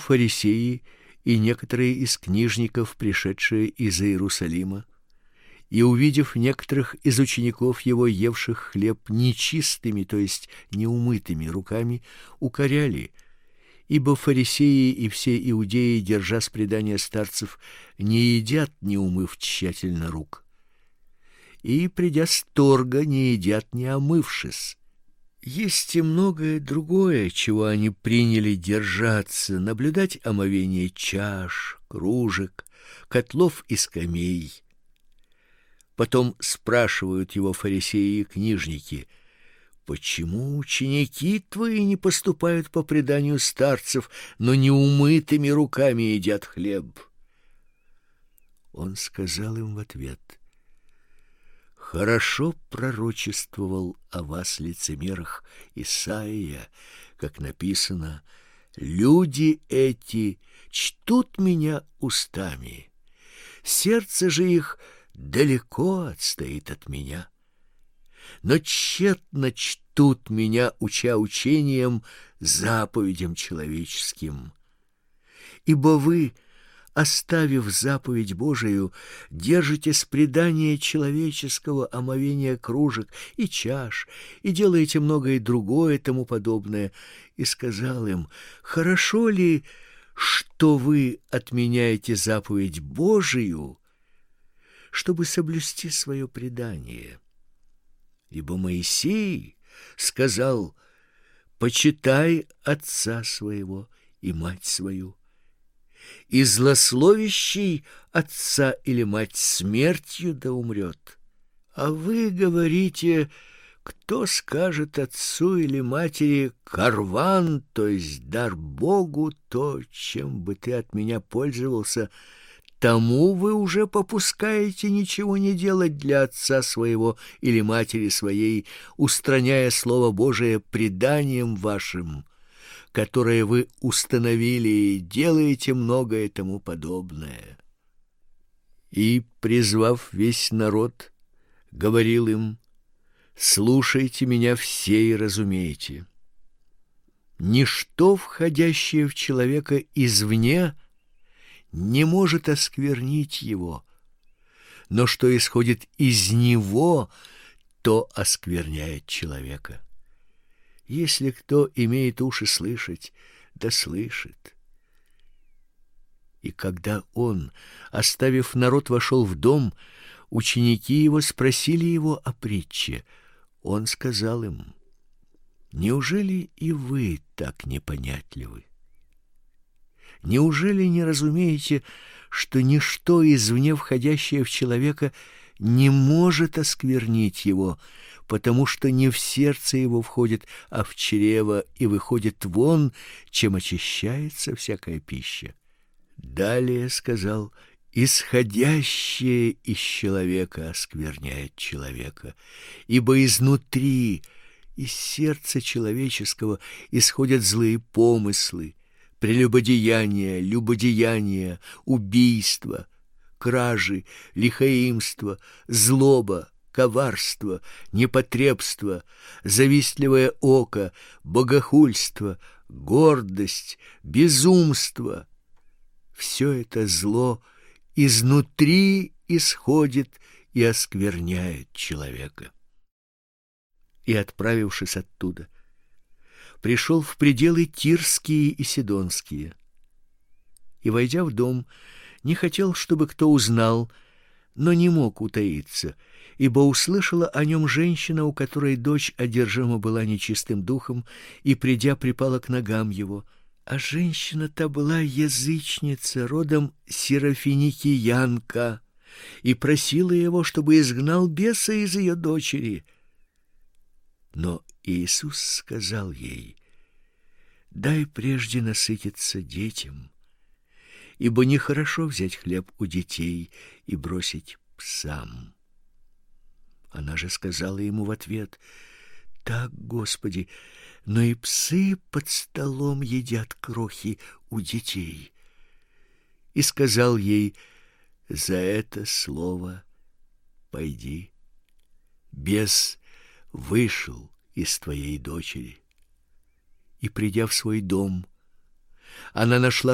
фарисеи и некоторые из книжников, пришедшие из Иерусалима, и, увидев некоторых из учеников его, евших хлеб нечистыми, то есть неумытыми руками, укоряли, ибо фарисеи и все иудеи, держа с предания старцев, не едят, не умыв тщательно рук, и, придя с торга, не едят, не омывшись. Есть и многое другое, чего они приняли держаться, наблюдать омовение чаш, кружек, котлов и скамей. Потом спрашивают его фарисеи и книжники: «Почему ученики твои не поступают по преданию старцев, но неумытыми руками едят хлеб?» Он сказал им в ответ: «Хорошо пророчествовал о вас, лицемерах, Исаия, как написано: люди эти чтут меня устами, сердце же их далеко отстоит от меня, но тщетно чтут меня, уча учением, заповедям человеческим. Ибо вы, оставив заповедь Божию, держитесь предания человеческого, омовения кружек и чаш, и делаете многое другое тому подобное». И сказал им: «Хорошо ли, что вы отменяете заповедь Божию, чтобы соблюсти свое предание? Ибо Моисей сказал: почитай отца своего и мать свою, и злословящий отца или мать смертью да умрет. А вы говорите: кто скажет отцу или матери: карван, то есть дар Богу, то, чем бы ты от меня пользовался, тому вы уже попускаете ничего не делать для отца своего или матери своей, устраняя Слово Божие преданием вашим, которое вы установили, и делаете многое тому подобное». И, призвав весь народ, говорил им: «Слушайте меня все и разумейте. Ничто, входящее в человека извне, не может осквернить его, но что исходит из него, то оскверняет человека. Если кто имеет уши слышать, да слышит». И когда он, оставив народ, вошел в дом, ученики его спросили его о притче. Он сказал им: «Неужели и вы так непонятливы? Неужели не разумеете, что ничто извне входящее в человека не может осквернить его, потому что не в сердце его входит, а в чрево, и выходит вон, чем очищается всякая пища?» Далее сказал: «Исходящее из человека оскверняет человека, ибо изнутри, из сердца человеческого, исходят злые помыслы, прелюбодеяния, любодеяния, убийства, кражи, лихоимство, злоба, коварство, непотребство, завистливое око, богохульство, гордость, безумство. Все это зло изнутри исходит и оскверняет человека». И, отправившись оттуда, пришел в пределы Тирские и Сидонские. И, войдя в дом, не хотел, чтобы кто узнал, но не мог утаиться, ибо услышала о нем женщина, у которой дочь одержима была нечистым духом, и, придя, припала к ногам его. А женщина-то была язычница, родом серафиникиянка, и просила его, чтобы изгнал беса из ее дочери. Но Иисус сказал ей: «Дай прежде насытиться детям, ибо нехорошо взять хлеб у детей и бросить псам». Она же сказала ему в ответ: «Так, Господи, но и псы под столом едят крохи у детей». И сказал ей: «За это слово пойди, бес вышел из твоей дочери». И, придя в свой дом, она нашла